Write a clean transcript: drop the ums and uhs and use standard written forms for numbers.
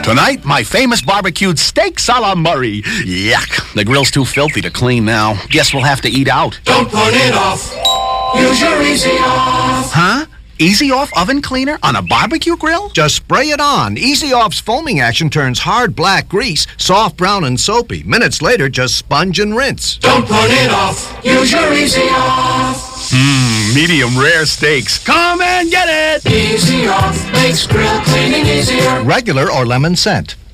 Tonight, my famous barbecued steaks a la Murray. Yuck. The grill's too filthy to clean now. Guess we'll have to eat out. Don't put it off. Use your Easy Off. Huh? Easy Off oven cleaner on a barbecue grill? Just spray it on. Easy Off's foaming action turns hard black grease soft, brown, and soapy. Minutes later, just sponge and rinse. Don't put it off. Use your Easy Off. Medium rare steaks. Come and get it! Easy Off makes grill cleaning easier. Regular or lemon scent.